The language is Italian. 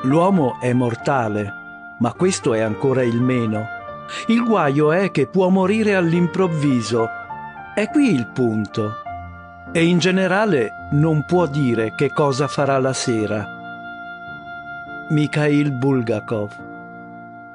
L'uomo è mortale, ma questo è ancora il meno. Il guaio è che può morire all'improvviso. È qui il punto. E in generale non può dire che cosa farà la sera. Mikhail Bulgakov.